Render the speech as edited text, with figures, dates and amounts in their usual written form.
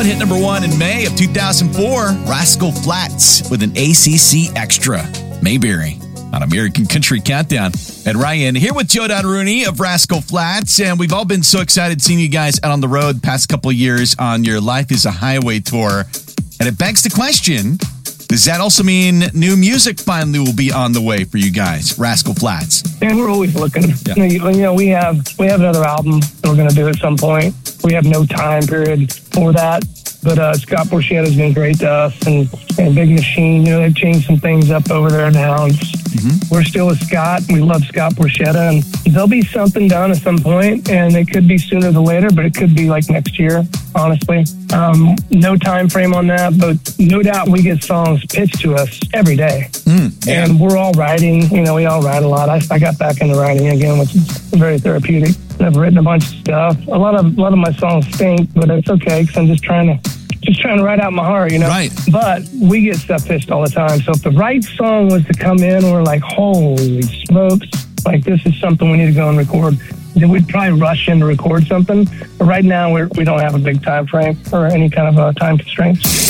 hit number 1 in May of 2004. Rascal Flatts with an ACC Extra. Mayberry on American Country Countdown. And Ryan here with Joe Don Rooney of Rascal Flatts. And we've all been so excited seeing you guys out on the road past couple of years on your Life is a Highway tour. And it begs the question, does that also mean new music finally will be on the way for you guys, Rascal Flatts? And we're always looking. Yeah. You know, we have another album that we're going to do at some point. We have no time period for that. But Scott Borchetta has been great to us, and Big Machine, you know, they've changed some things up over there now. We're still with Scott. We love Scott Borchetta, and there'll be something done at some point, and it could be sooner than later, but it could be like next year, honestly. No time frame on that, but no doubt we get songs pitched to us every day. And we're all writing. You know, we all write a lot. I got back into writing again, which is very therapeutic. I've written a bunch of stuff. A lot of my songs stink, but it's okay because I'm just trying to write out my heart, you know. Right. But we get stuff pitched all the time. So if the right song was to come in, we're like, holy smokes, like this is something we need to go and record, then we'd probably rush in to record something. But right now we don't have a big time frame or any kind of time constraints.